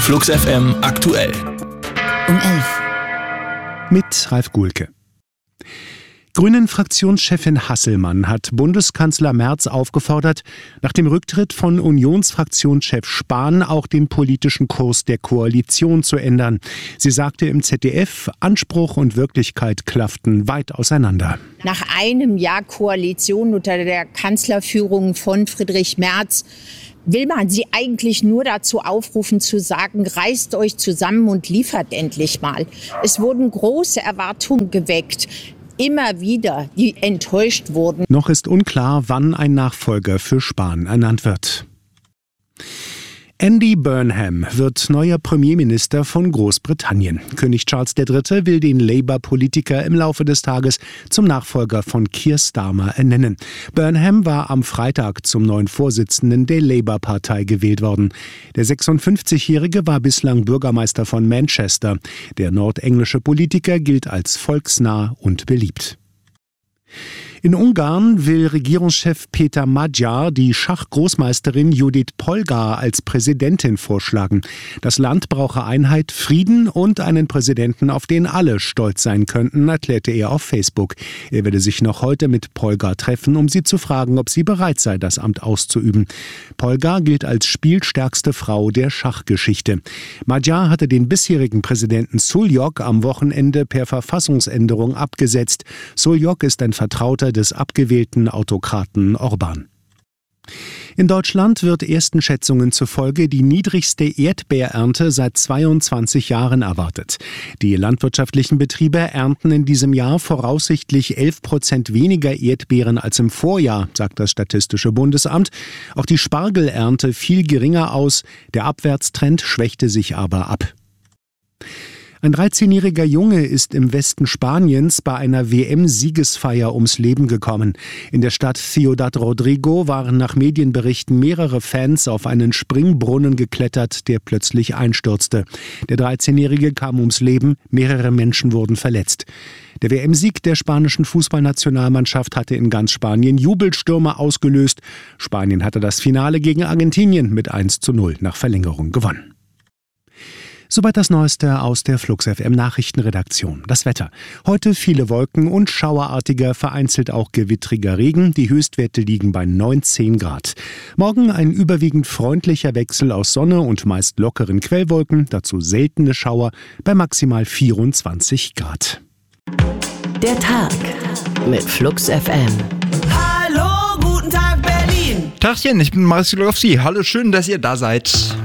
Flux FM aktuell. Um 11. Mit Ralf Guhlke. Grünen-Fraktionschefin Hasselmann hat Bundeskanzler Merz aufgefordert, nach dem Rücktritt von Unionsfraktionschef Spahn auch den politischen Kurs der Koalition zu ändern. Sie sagte im ZDF, Anspruch und Wirklichkeit klafften weit auseinander. Nach einem Jahr Koalition unter der Kanzlerführung von Friedrich Merz will man sie eigentlich nur dazu aufrufen zu sagen, reißt euch zusammen und liefert endlich mal. Es wurden große Erwartungen geweckt. Immer wieder, die enttäuscht wurden. Noch ist unklar, wann ein Nachfolger für Spahn ernannt wird. Andy Burnham wird neuer Premierminister von Großbritannien. König Charles III. Will den Labour-Politiker im Laufe des Tages zum Nachfolger von Keir Starmer ernennen. Burnham war am Freitag zum neuen Vorsitzenden der Labour-Partei gewählt worden. Der 56-Jährige war bislang Bürgermeister von Manchester. Der nordenglische Politiker gilt als volksnah und beliebt. In Ungarn will Regierungschef Péter Magyar die Schachgroßmeisterin Judith Polgár als Präsidentin vorschlagen. Das Land brauche Einheit, Frieden und einen Präsidenten, auf den alle stolz sein könnten, erklärte er auf Facebook. Er werde sich noch heute mit Polgár treffen, um sie zu fragen, ob sie bereit sei, das Amt auszuüben. Polgár gilt als spielstärkste Frau der Schachgeschichte. Magyar hatte den bisherigen Präsidenten Šuljok am Wochenende per Verfassungsänderung abgesetzt. Šuljok ist ein Vertrauter des abgewählten Autokraten Orbán. In Deutschland wird ersten Schätzungen zufolge die niedrigste Erdbeerernte seit 22 Jahren erwartet. Die landwirtschaftlichen Betriebe ernten in diesem Jahr voraussichtlich 11% weniger Erdbeeren als im Vorjahr, sagt das Statistische Bundesamt. Auch die Spargelernte fiel geringer aus, der Abwärtstrend schwächte sich aber ab. Ein 13-jähriger Junge ist im Westen Spaniens bei einer WM-Siegesfeier ums Leben gekommen. In der Stadt Ciudad Rodrigo waren nach Medienberichten mehrere Fans auf einen Springbrunnen geklettert, der plötzlich einstürzte. Der 13-Jährige kam ums Leben, mehrere Menschen wurden verletzt. Der WM-Sieg der spanischen Fußballnationalmannschaft hatte in ganz Spanien Jubelstürme ausgelöst. Spanien hatte das Finale gegen Argentinien mit 1:0 nach Verlängerung gewonnen. Soweit das Neueste aus der Flux FM Nachrichtenredaktion. Das Wetter. Heute viele Wolken und schauerartiger, vereinzelt auch gewittriger Regen. Die Höchstwerte liegen bei 19 Grad. Morgen ein überwiegend freundlicher Wechsel aus Sonne und meist lockeren Quellwolken. Dazu seltene Schauer bei maximal 24 Grad. Der Tag mit Flux FM. Hallo, guten Tag Berlin. Tagchen, ich bin Marcel auf Sie. Hallo, schön, dass ihr da seid.